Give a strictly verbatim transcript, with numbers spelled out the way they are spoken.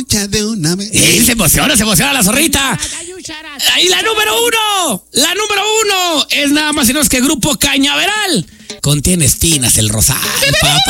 escucha de una vez. Y se emociona, se emociona la zorrita. Y la número uno, la número uno es nada más y menos que Grupo Cañaveral. Contiene espinas el rosal, papá.